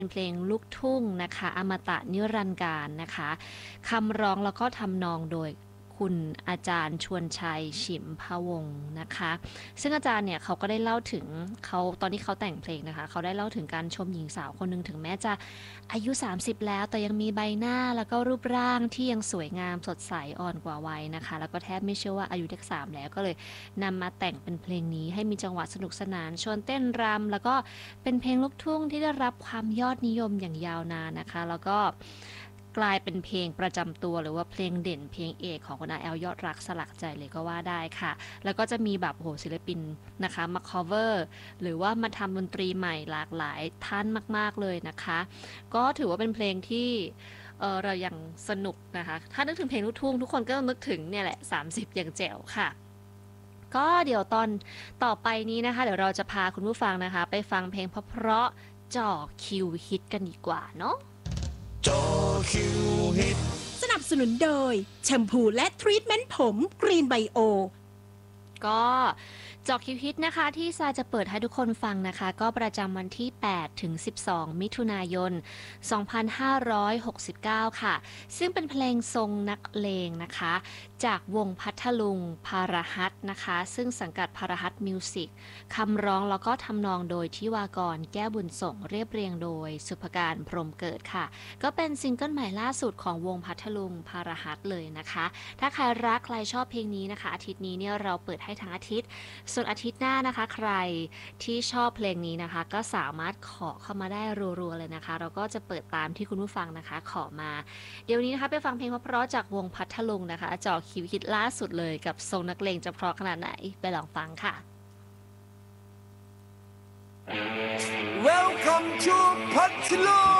เป็นเพลงลูกทุ่งนะคะอมตะนิรันดร์กาลนะคะคำร้องแล้วก็ทำนองโดยคุณอาจารย์ชวนชัยฉิมพวงศ์นะคะซึ่งอาจารย์เนี่ยเขาก็ได้เล่าถึงเขาตอนที่เขาแต่งเพลงนะคะเขาได้เล่าถึงการชมหญิงสาวคนหนึ่งถึงแม้จะอายุ30แล้วแต่ยังมีใบหน้าแล้วก็รูปร่างที่ยังสวยงามสดใสอ่อนกว่าวัยนะคะแล้วก็แทบไม่เชื่อว่าอายุเลข3แล้วก็เลยนำมาแต่งเป็นเพลงนี้ให้มีจังหวะสนุกสนานชวนเต้นรำแล้วก็เป็นเพลงลูกทุ่งที่ได้รับความยอดนิยมอย่างยาวนานนะคะแล้วก็กลายเป็นเพลงประจำตัวหรือว่าเพลงเด่นเพลงเอกของคุณอาแอลยอดรักสลักใจเลยก็ว่าได้ค่ะแล้วก็จะมีแบบโหศิลปินนะคะมา cover หรือว่ามาทำดนตรีใหม่หลากหลายท่านมากๆเลยนะคะก็ถือว่าเป็นเพลงที่เรายังสนุกนะคะถ้านึกถึงเพลงลูกทุ่งทุกคนก็นึกถึงเนี่ยแหละ30อย่างแจ๋วค่ะก็เดี๋ยวตอนต่อไปนี้นะคะเดี๋ยวเราจะพาคุณผู้ฟังนะคะไปฟังเพลงเพราะๆจ่อคิวฮิตกันดีกว่าเนาะจอคิวฮิตสนับสนุนโดยแชมพูและทรีทเมนต์ผมกรีนไบโอก็จอคิวฮิตนะคะที่ซาจะเปิดให้ทุกคนฟังนะคะก็ประจำวันที่8ถึง12มิถุนายน2569ค่ะซึ่งเป็นเพลงทรงนักเลงนะคะจากวงพัทลุงพาราฮัตนะคะซึ่งสังกัดพาราฮัตมิวสิกคำร้องแล้วก็ทำนองโดยทิวากรแก้วบุญส่งเรียบเรียงโดยสุภการพรหมเกิดค่ะก็เป็นซิงเกิลใหม่ล่าสุดของวงพัทลุงพาราฮัตเลยนะคะถ้าใครรักใครชอบเพลงนี้นะคะอาทิตย์นี้เนี่ยเราเปิดให้ทั้งอาทิตย์ส่วนอาทิตย์หน้านะคะใครที่ชอบเพลงนี้นะคะก็สามารถขอเข้ามาได้รัวๆเลยนะคะเราก็จะเปิดตามที่คุณผู้ฟังนะคะขอมาเดี๋ยวนี้นะคะไปฟังเพลงเพราะๆจากวงพัทลุงนะคะจอคิวฮิตล่าสุดเลยกับทรงนักเลงจะเพราะขนาดไหนไปลองฟังค่ะ Welcome to พัทลุง